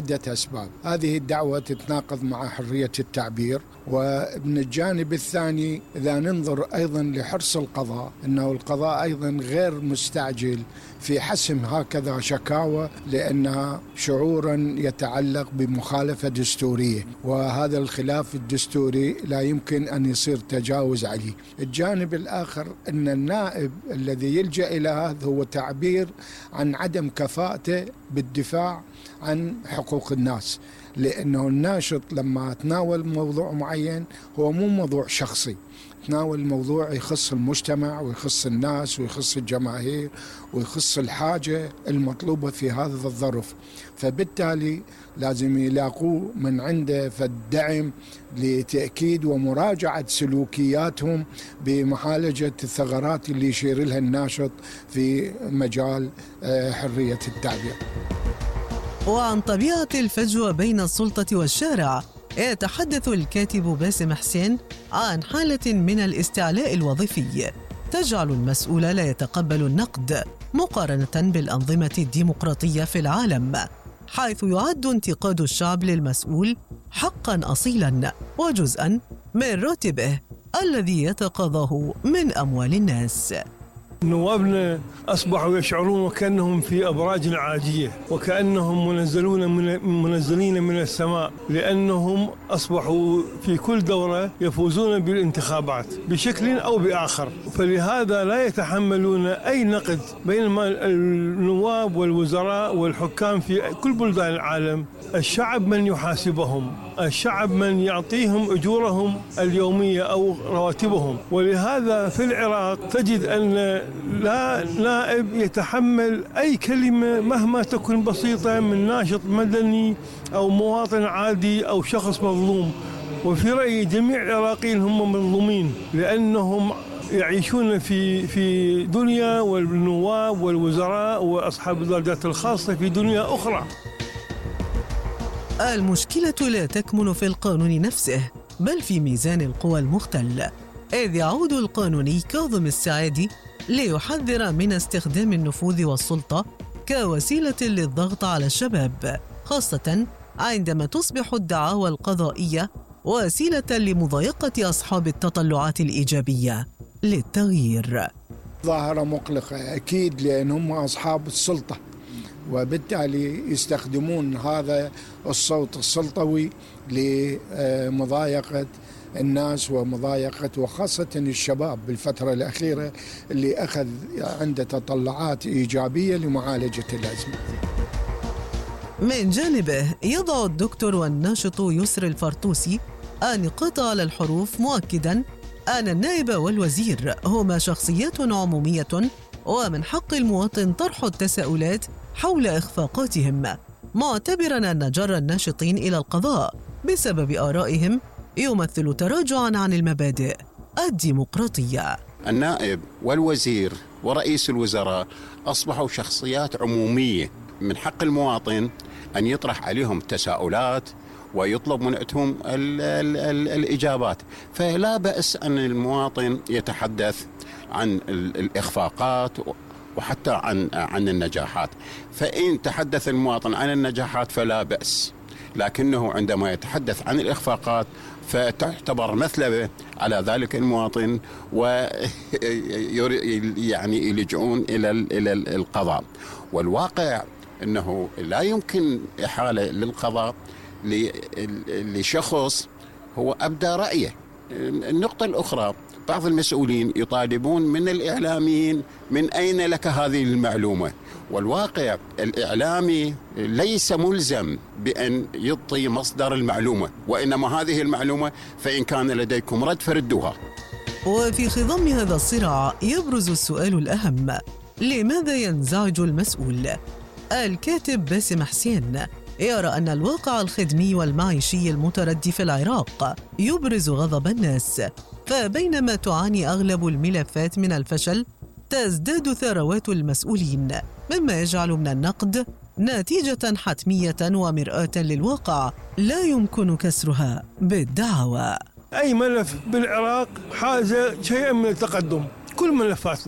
لعدة أسباب. هذه الدعوة تتناقض مع حرية التعبير. ومن الجانب الثاني إذا ننظر أيضا لحرص القضاء، أنه القضاء أيضا غير مستعجل في حسم هكذا شكاوى، لأنها شعورا يتعلق بمخالفة دستورية، وهذا الخلاف الدستوري لا يمكن أن يصير تجاوز عليه. الجانب الآخر أن النائب الذي يلجأ إلى هذا هو تعبير عن عدم كفاءته بالدفاع عن حقوق الناس، لأنه الناشط لما تناول موضوع معين هو مو موضوع شخصي، تناول الموضوع يخص المجتمع ويخص الناس ويخص الجماهير ويخص الحاجة المطلوبة في هذا الظرف، فبالتالي لازم يلاقوه من عنده فالدعم لتأكيد ومراجعة سلوكياتهم بمعالجة الثغرات اللي يشير لها الناشط في مجال حرية التعبير. وعن طبيعة الفجوة بين السلطة والشارع يتحدث الكاتب باسم حسين عن حالة من الاستعلاء الوظيفي تجعل المسؤول لا يتقبل النقد مقارنة بالأنظمة الديمقراطية في العالم، حيث يعد انتقاد الشعب للمسؤول حقاً أصيلاً وجزءاً من راتبه الذي يتقاضاه من أموال الناس. نوابنا أصبحوا يشعرون وكأنهم في أبراج عاجية، وكأنهم منزلين من السماء، لأنهم أصبحوا في كل دورة يفوزون بالانتخابات بشكل أو بآخر، فلهذا لا يتحملون أي نقد بين النواب والوزراء والحكام في كل بلدان العالم. الشعب من يحاسبهم، الشعب من يعطيهم أجورهم اليومية أو رواتبهم، ولهذا في العراق تجد أن لا نائب يتحمل أي كلمة مهما تكن بسيطة من ناشط مدني أو مواطن عادي أو شخص مظلوم. وفي رأيي جميع العراقيين هم مظلومين، لأنهم يعيشون في دنيا، والنواب والوزراء وأصحاب الدرجات الخاصة في دنيا أخرى. المشكلة لا تكمن في القانون نفسه بل في ميزان القوى المختل، إذ يعود القانوني كاظم السعادي ليحذر من استخدام النفوذ والسلطة كوسيلة للضغط على الشباب، خاصة عندما تصبح الدعاوى القضائية وسيلة لمضايقة أصحاب التطلعات الإيجابية للتغيير. ظاهرة مقلقة أكيد، لأنهم أصحاب السلطة، وبالتالي يستخدمون هذا الصوت السلطوي لمضايقة الناس ومضايقة وخاصة الشباب بالفترة الأخيرة اللي أخذ عنده تطلعات إيجابية لمعالجة الأزمة. من جانبه يضع الدكتور والناشط يسر الفرطوسي النقاط على الحروف، مؤكدا أن النائب والوزير هما شخصيات عمومية ومن حق المواطن طرح التساؤلات حول إخفاقاتهم، معتبرا أن جر الناشطين إلى القضاء بسبب آرائهم يمثل تراجعا عن المبادئ الديمقراطية. النائب والوزير ورئيس الوزراء أصبحوا شخصيات عمومية، من حق المواطن أن يطرح عليهم تساؤلات ويطلب منهم الإجابات، فلا بأس أن المواطن يتحدث عن الإخفاقات وحتى عن النجاحات. فإن تحدث المواطن عن النجاحات فلا بأس، لكنه عندما يتحدث عن الإخفاقات فتعتبر مثلبة على ذلك المواطن، يعني يلجؤون إلى القضاء. والواقع أنه لا يمكن إحالة للقضاء لشخص هو أبدى رأيه. النقطة الأخرى، بعض المسؤولين يطالبون من الإعلاميين من أين لك هذه المعلومة، والواقع الإعلامي ليس ملزم بأن يعطي مصدر المعلومة، وإنما هذه المعلومة فإن كان لديكم رد فردوها. وفي خضم هذا الصراع يبرز السؤال الأهم: لماذا ينزعج المسؤول؟ الكاتب باسم حسين يرى أن الواقع الخدمي والمعيشي المتردي في العراق يبرز غضب الناس، فبينما تعاني أغلب الملفات من الفشل تزداد ثروات المسؤولين، مما يجعل من النقد نتيجة حتمية ومرآة للواقع لا يمكن كسرها بالدعوى. أي ملف بالعراق حاز شيئا من التقدم، كل ملفاتنا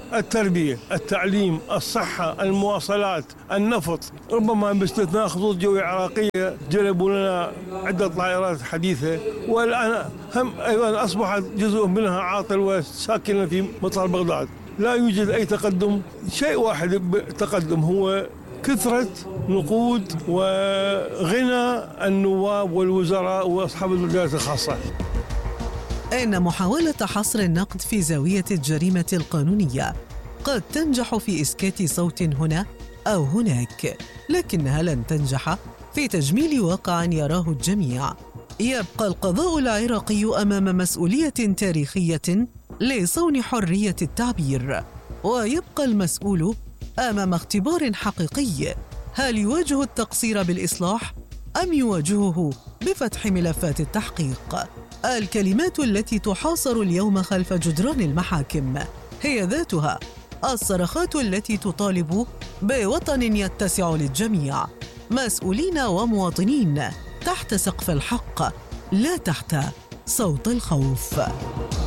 التربية، التعليم، الصحة، المواصلات، النفط، ربما باستثناء خطوط جوية عراقية جلبوا لنا عدة طائرات حديثة، والآن هم أيضا أصبحت جزء منها عاطل وساكنة في مطار بغداد. لا يوجد أي تقدم، شيء واحد تقدم هو كثرة نقود وغنى النواب والوزراء وأصحاب الولايات الخاصة. إن محاولة حصر النقد في زاوية الجريمة القانونية قد تنجح في إسكات صوت هنا أو هناك، لكنها لن تنجح في تجميل واقع يراه الجميع. يبقى القضاء العراقي أمام مسؤولية تاريخية لصون حرية التعبير، ويبقى المسؤول أمام اختبار حقيقي: هل يواجه التقصير بالإصلاح أم يواجهه بفتح ملفات التحقيق؟ الكلمات التي تحاصر اليوم خلف جدران المحاكم هي ذاتها الصرخات التي تطالب بوطن يتسع للجميع، مسؤولين ومواطنين تحت سقف الحق لا تحت صوت الخوف.